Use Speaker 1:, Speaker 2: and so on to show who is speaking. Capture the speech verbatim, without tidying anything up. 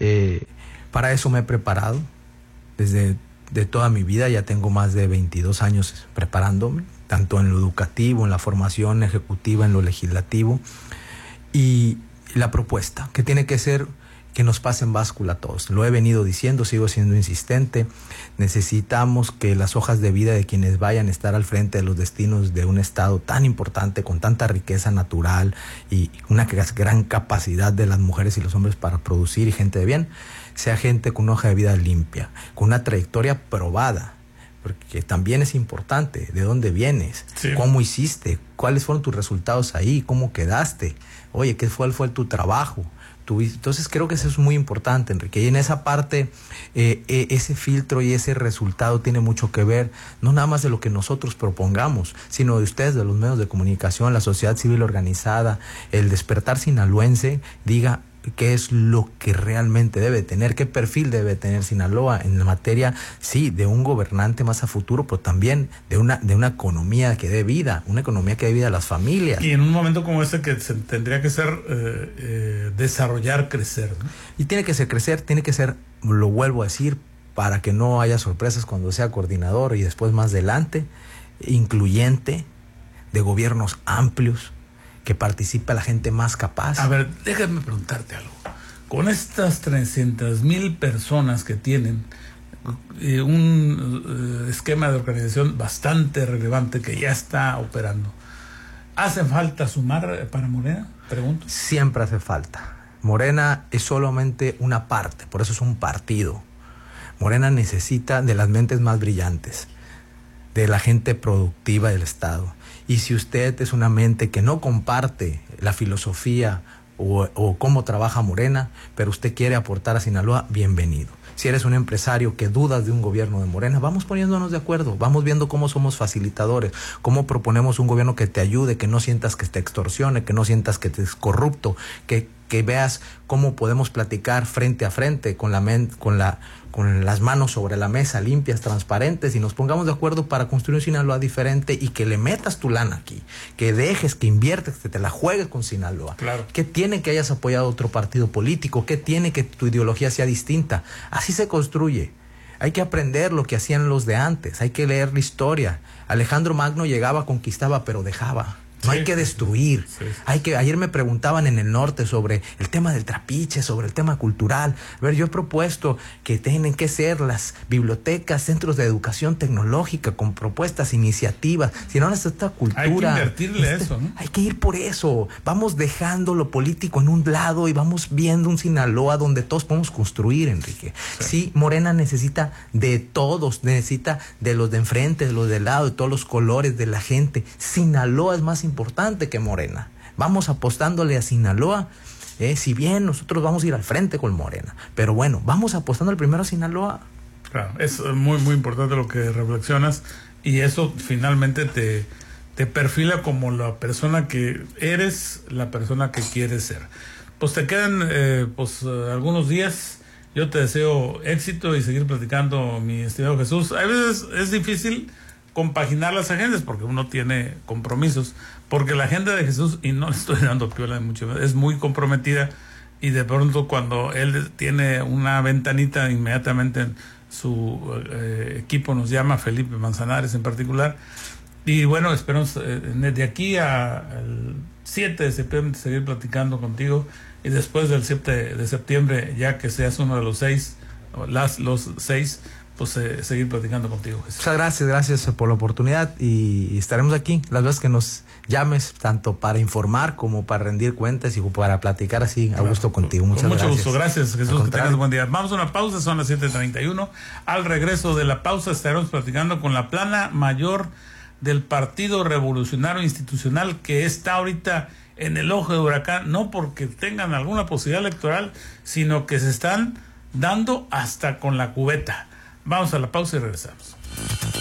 Speaker 1: Eh, para eso me he preparado desde de toda mi vida. Ya tengo más de veintidós años preparándome, tanto en lo educativo, en la formación ejecutiva, en lo legislativo. Y la propuesta, que tiene que ser que nos pasen báscula a todos. Lo he venido diciendo, sigo siendo insistente. Necesitamos que las hojas de vida de quienes vayan a estar al frente de los destinos de un estado tan importante, con tanta riqueza natural y una gran capacidad de las mujeres y los hombres para producir y gente de bien, sea gente con una hoja de vida limpia, con una trayectoria probada, porque también es importante de dónde vienes, sí. Cómo hiciste, cuáles fueron tus resultados ahí, cómo quedaste, oye, qué fue, fue tu trabajo. Entonces creo que eso es muy importante, Enrique, y en esa parte eh, eh, ese filtro y ese resultado tiene mucho que ver, no nada más de lo que nosotros propongamos, sino de ustedes, de los medios de comunicación, la sociedad civil organizada. El Despertar Sinaloense diga qué es lo que realmente debe tener, qué perfil debe tener Sinaloa en la materia, sí, de un gobernante más a futuro, pero también de una de una economía que dé vida, una economía que dé vida a las familias.
Speaker 2: Y en un momento como este que se tendría que ser eh, eh, desarrollar, crecer, ¿no?
Speaker 1: Y tiene que ser crecer, tiene que ser, lo vuelvo a decir, para que no haya sorpresas cuando sea coordinador y después más adelante, incluyente, de gobiernos amplios, que participe la gente más capaz.
Speaker 2: A ver, déjame preguntarte algo. Con estas trescientas mil personas que tienen eh, un eh, esquema de organización bastante relevante que ya está operando, ¿hace falta sumar para Morena? Pregunto.
Speaker 1: Siempre hace falta. Morena es solamente una parte, por eso es un partido. Morena necesita de las mentes más brillantes, de la gente productiva del Estado. Y si usted es una mente que no comparte la filosofía o, o cómo trabaja Morena, pero usted quiere aportar a Sinaloa, bienvenido. Si eres un empresario que dudas de un gobierno de Morena, vamos poniéndonos de acuerdo, vamos viendo cómo somos facilitadores, cómo proponemos un gobierno que te ayude, que no sientas que te extorsione, que no sientas que te es corrupto, que, que veas cómo podemos platicar frente a frente con la men, con la con las manos sobre la mesa, limpias, transparentes, y nos pongamos de acuerdo para construir un Sinaloa diferente y que le metas tu lana aquí, que dejes, que inviertes, que te la juegues con Sinaloa.
Speaker 2: Claro.
Speaker 1: ¿Qué tiene que hayas apoyado a otro partido político? ¿Qué tiene que tu ideología sea distinta? Así se construye. Hay que aprender lo que hacían los de antes, hay que leer la historia. Alejandro Magno llegaba, conquistaba, pero dejaba. No sí, hay que destruir. Sí, sí. Hay que, ayer me preguntaban en el norte sobre el tema del trapiche, sobre el tema cultural. A ver, yo he propuesto que tienen que ser las bibliotecas, centros de educación tecnológica con propuestas, iniciativas. Si no, esta cultura.
Speaker 2: Hay que invertirle
Speaker 1: este,
Speaker 2: eso, ¿no?
Speaker 1: Hay que ir por eso. Vamos dejando lo político en un lado y vamos viendo un Sinaloa donde todos podemos construir, Enrique. Sí, sí, Morena necesita de todos, necesita de los de enfrente, de los de lado, de todos los colores, de la gente. Sinaloa es más importante. importante que Morena. Vamos apostándole a Sinaloa, eh, si bien nosotros vamos a ir al frente con Morena, pero bueno, vamos apostando primero a Sinaloa.
Speaker 2: Claro, es muy muy importante lo que reflexionas y eso finalmente te, te perfila como la persona que eres, la persona que quieres ser. Pues te quedan eh, pues algunos días. Yo te deseo éxito y seguir platicando, mi estimado Jesús. A veces es difícil compaginar las agendas porque uno tiene compromisos, porque la agenda de Jesús, y no le estoy dando piola de mucho, es muy comprometida y de pronto cuando él tiene una ventanita inmediatamente su eh, equipo nos llama, Felipe Manzanares en particular, y bueno, esperamos eh, de aquí al siete de septiembre seguir platicando contigo y después del siete de septiembre, ya que seas uno de los seis, o las, los seis, pues eh, seguir platicando contigo, Jesús.
Speaker 1: Muchas gracias, gracias por la oportunidad y, y estaremos aquí las veces que nos llames, tanto para informar como para rendir cuentas y para platicar así a gusto bueno, contigo. Muchas
Speaker 2: con mucho
Speaker 1: gracias.
Speaker 2: gusto, gracias Jesús, que tengas buen día. Vamos a una pausa, son las siete treinta y uno. Al regreso de la pausa estaremos platicando con la plana mayor del Partido Revolucionario Institucional, que está ahorita en el ojo de huracán, no porque tengan alguna posibilidad electoral, sino que se están dando hasta con la cubeta. Vamos a la pausa y regresamos.